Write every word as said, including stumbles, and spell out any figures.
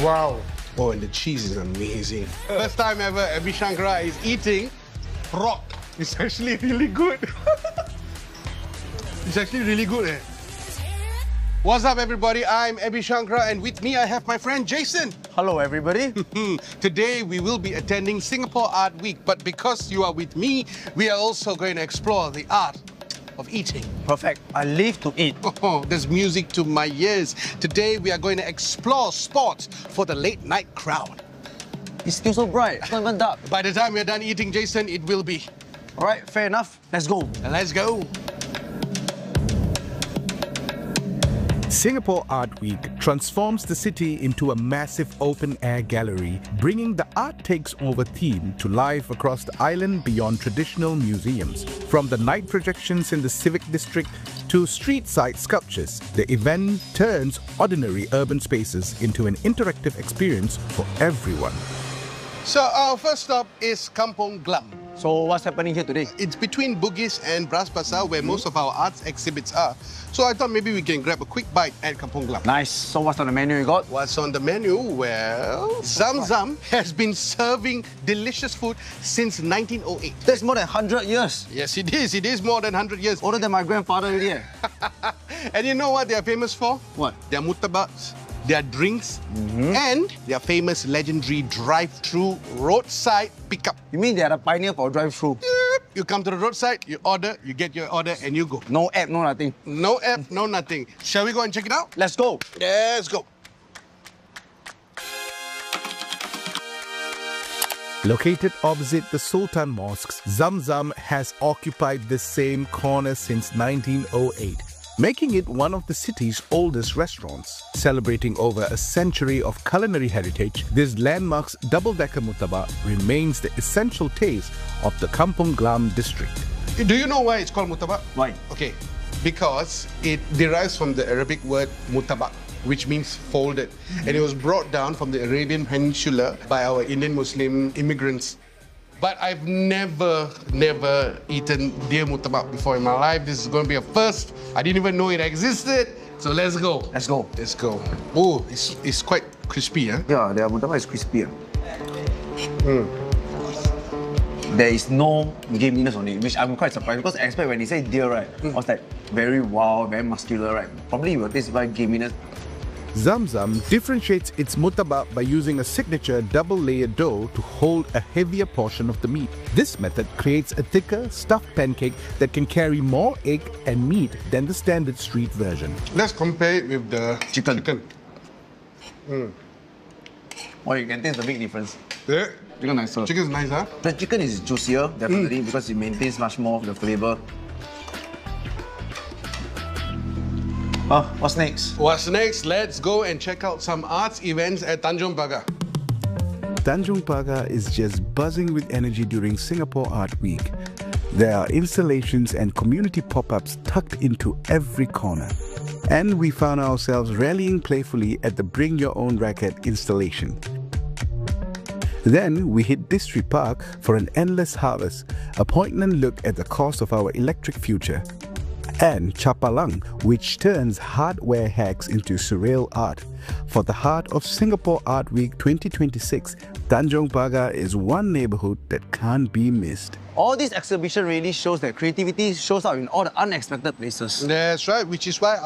Wow. Oh, and the cheese is amazing. First time ever Abhi Shankara is eating rock. It's actually really good. It's actually really good, eh? What's up, everybody? I'm Abhi Shankara, and with me I have my friend Jason. Hello, everybody. Today we will be attending Singapore Art Week, but because you are with me, we are also going to explore the art of eating. Perfect. I live to eat. Oh, there's music to my ears. Today we are going to explore sports for the late night crowd. It's still so bright. It's not even dark. By the time we're done eating, Jason, it will be. All right, fair enough. Let's go. Let's go. Singapore Art Week transforms the city into a massive open-air gallery, bringing the Art Takes Over theme to life across the island beyond traditional museums. From the night projections in the Civic District to street-side sculptures, the event turns ordinary urban spaces into an interactive experience for everyone. So our first stop is Kampong Glam. So what's happening here today? It's between Bugis and Bras Basah, where most of our arts exhibits are. So I thought maybe we can grab a quick bite at Kampong Glam. Nice. So what's on the menu you got? What's on the menu? Well, Zam Zam has been serving delicious food since nineteen oh eight. That's more than one hundred years. Yes, it is. It is more than one hundred years. Older than my grandfather already. eh? And you know what they are famous for? What? Their murtabaks, their drinks, Mm-hmm. and their famous legendary drive-through roadside pickup. You mean they are the pioneer for drive-through? Yep. You come to the roadside, you order, you get your order, and you go. No app, no nothing. No app, no nothing. Shall we go and check it out? Let's go. Let's go. Located opposite the Sultan Mosques, Zam Zam has occupied the same corner since nineteen oh eight, making it one of the city's oldest restaurants. Celebrating over a century of culinary heritage, this landmark's double-decker murtabak remains the essential taste of the Kampong Glam district. Do you know why it's called murtabak? Why? Okay, because it derives from the Arabic word mutabak, which means folded. Mm-hmm. And it was brought down from the Arabian Peninsula by our Indian Muslim immigrants. But I've never, never eaten deer murtabak before in my life. This is going to be a first. I didn't even know it existed. So let's go. Let's go. Let's go. Oh, it's, it's quite crispy, huh? Yeah, their murtabak is crispy. Mm. There is no gaminess on it, which I'm quite surprised because I expect when they say deer, right, mm. I was like very wild, very muscular, right? Probably you will taste by gaminess. Zam Zam differentiates its murtabak by using a signature double-layered dough to hold a heavier portion of the meat. This method creates a thicker, stuffed pancake that can carry more egg and meat than the standard street version. Let's compare it with the Chicken. chicken. Mm. Oh, you can taste the big difference. Yeah. Chicken nicer. Chicken's nice, huh? The chicken is juicier, definitely, mm. because it maintains much more of the flavor. Oh, what's next? What's next? Let's go and check out some arts events at Tanjong Pagar. Tanjong Pagar is just buzzing with energy during Singapore Art Week. There are installations and community pop-ups tucked into every corner. And we found ourselves rallying playfully at the Bring Your Own Racket installation. Then we hit District Park for an endless harvest, a poignant look at the cost of our electric future. And Chapalang, which turns hardware hacks into surreal art. For the heart of Singapore Art Week twenty twenty-six, Tanjong Pagar is one neighborhood that can't be missed. All this exhibition really shows that creativity shows up in all the unexpected places. That's right, which is why